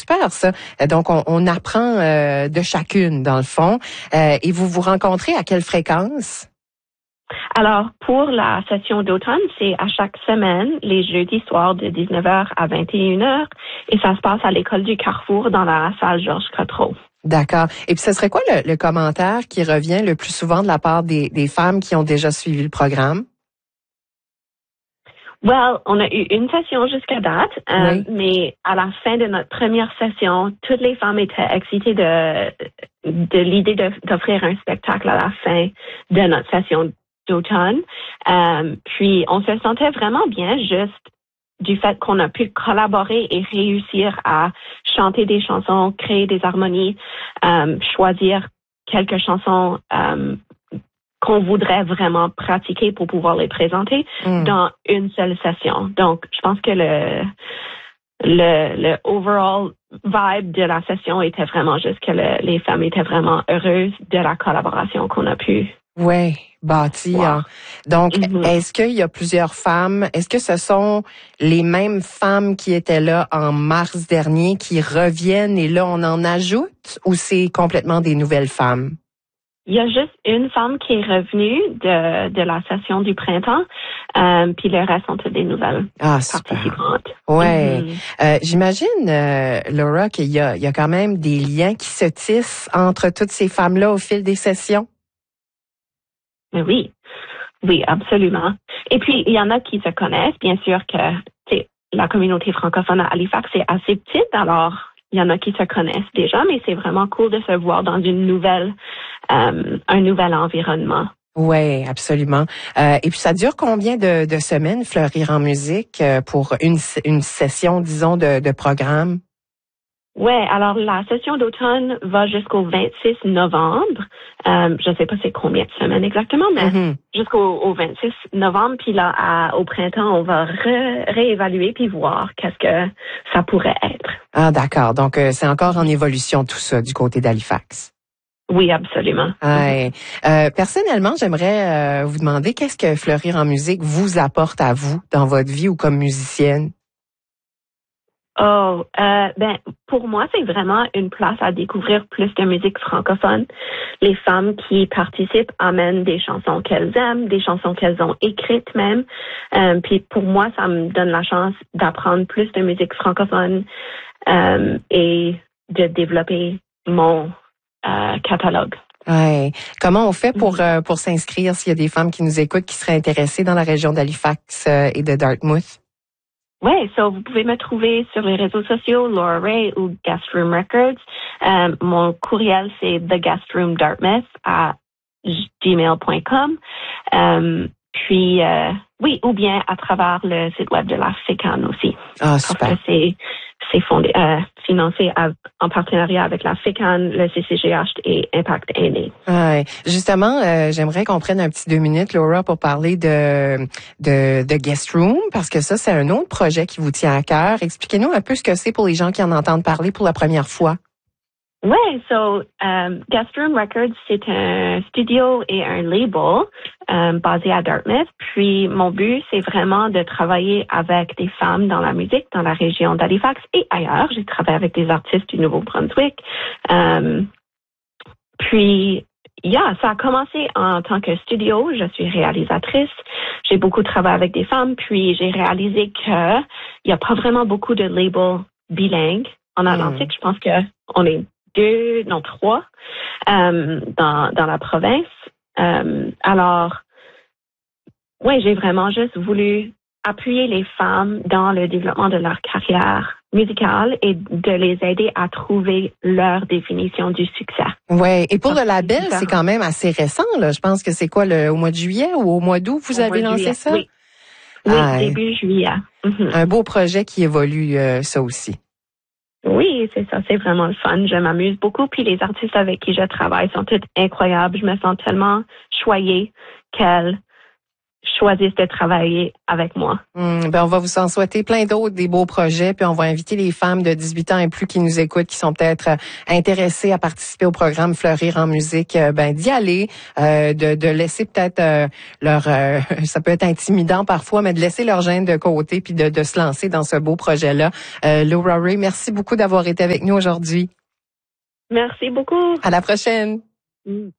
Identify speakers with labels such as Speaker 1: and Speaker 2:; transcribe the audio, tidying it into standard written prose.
Speaker 1: super ça. Donc, on apprend de chacune, dans le fond. Et vous vous rencontrez à quelle fréquence?
Speaker 2: Alors, pour la session d'automne, c'est à chaque semaine, les jeudis soirs de 19h à 21h, et ça se passe à l'école du Carrefour dans la salle Georges Cotreau.
Speaker 1: D'accord. Et puis, ce serait quoi le commentaire qui revient le plus souvent de la part des femmes qui ont déjà suivi le programme?
Speaker 2: Well, on a eu une session jusqu'à date,
Speaker 1: Oui.
Speaker 2: mais à la fin de notre première session, toutes les femmes étaient excitées de l'idée d'offrir un spectacle à la fin de notre session d'automne. Puis, on se sentait vraiment bien juste du fait qu'on a pu collaborer et réussir à chanter des chansons, créer des harmonies, choisir quelques chansons qu'on voudrait vraiment pratiquer pour pouvoir les présenter dans une seule session. Donc, je pense que le overall vibe de la session était vraiment juste que les femmes étaient vraiment heureuses de la collaboration qu'on a pu.
Speaker 1: Oui, bâti.
Speaker 2: Wow.
Speaker 1: Hein. Donc, est-ce qu'il y a plusieurs femmes? Est-ce que ce sont les mêmes femmes qui étaient là en mars dernier qui reviennent et là, on en ajoute ou c'est complètement des nouvelles femmes?
Speaker 2: Il y a juste une femme qui est revenue de la session du printemps, puis le reste sont toutes des nouvelles participantes.
Speaker 1: Ouais. J'imagine, Laura, qu'il y a quand même des liens qui se tissent entre toutes ces femmes-là au fil des sessions.
Speaker 2: Mais oui, absolument. Et puis, il y en a qui se connaissent. Bien sûr que la communauté francophone à Halifax est assez petite, alors il y en a qui se connaissent déjà, mais c'est vraiment cool de se voir dans un nouvel environnement.
Speaker 1: Oui, absolument. Et puis, ça dure combien de semaines, Fleurir en musique, pour une session, disons, de programme?
Speaker 2: Ouais, alors la session d'automne va jusqu'au 26 novembre. Je ne sais pas c'est combien de semaines exactement, mais jusqu'au 26 novembre. Puis là, au printemps, on va réévaluer puis voir qu'est-ce que ça pourrait être.
Speaker 1: Ah, d'accord. Donc, c'est encore en évolution tout ça du côté d'Halifax.
Speaker 2: Oui, absolument.
Speaker 1: Ouais. Personnellement, j'aimerais vous demander qu'est-ce que Fleurir en musique vous apporte à vous dans votre vie ou comme musicienne?
Speaker 2: Pour moi, c'est vraiment une place à découvrir plus de musique francophone. Les femmes qui participent amènent des chansons qu'elles aiment, des chansons qu'elles ont écrites même. Puis pour moi, ça me donne la chance d'apprendre plus de musique francophone et de développer mon catalogue.
Speaker 1: Ouais. Comment on fait pour s'inscrire s'il y a des femmes qui nous écoutent qui seraient intéressées dans la région d'Halifax et de Dartmouth?
Speaker 2: Oui, vous pouvez me trouver sur les réseaux sociaux, Laura Ray ou Guest Room Records. Mon courriel, c'est theguestroomdartmouth@gmail.com. Puis, ou bien à travers le site web de la FECAN aussi.
Speaker 1: Ah, super.
Speaker 2: Parce que c'est financé en partenariat avec la FECAN, le CCGH et Impact Aîné.
Speaker 1: Ouais. Justement, j'aimerais qu'on prenne un petit 2 minutes, Laura, pour parler de Guest Room, parce que ça, c'est un autre projet qui vous tient à cœur. Expliquez-nous un peu ce que c'est pour les gens qui en entendent parler pour la première fois.
Speaker 2: Ouais, Guest Room Records, c'est un studio et un label basé à Dartmouth. Puis mon but, c'est vraiment de travailler avec des femmes dans la musique, dans la région d'Halifax et ailleurs. J'ai travaillé avec des artistes du Nouveau-Brunswick. Ça a commencé en tant que studio. Je suis réalisatrice. J'ai beaucoup travaillé avec des femmes. Puis j'ai réalisé que il y a pas vraiment beaucoup de labels bilingues en Atlantique. Je pense que on est 3 dans la province. J'ai vraiment juste voulu appuyer les femmes dans le développement de leur carrière musicale et de les aider à trouver leur définition du succès.
Speaker 1: Ouais, et pour le label, c'est quand même assez récent, là. Je pense que c'est quoi, au mois de juillet ou au mois d'août, vous avez lancé ça?
Speaker 2: Oui, début juillet.
Speaker 1: Un beau projet qui évolue, ça aussi.
Speaker 2: Oui, c'est ça, c'est vraiment le fun. Je m'amuse beaucoup, puis les artistes avec qui je travaille sont toutes incroyables. Je me sens tellement choyée qu'elles choisissent de travailler avec moi.
Speaker 1: Ben on va vous en souhaiter plein d'autres, des beaux projets, puis on va inviter les femmes de 18 ans et plus qui nous écoutent, qui sont peut-être intéressées à participer au programme Fleurir en musique, d'y aller, de laisser peut-être leur ça peut être intimidant parfois, mais de laisser leur gêne de côté puis de se lancer dans ce beau projet-là. Laura Ray, merci beaucoup d'avoir été avec nous aujourd'hui.
Speaker 2: Merci beaucoup.
Speaker 1: À la prochaine.